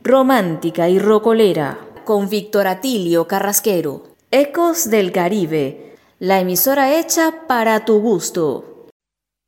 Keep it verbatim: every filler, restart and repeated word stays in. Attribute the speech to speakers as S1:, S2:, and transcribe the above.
S1: romántica y rocolera, con Víctor Atilio Carrasquero. Ecos del Caribe, la emisora hecha para tu gusto.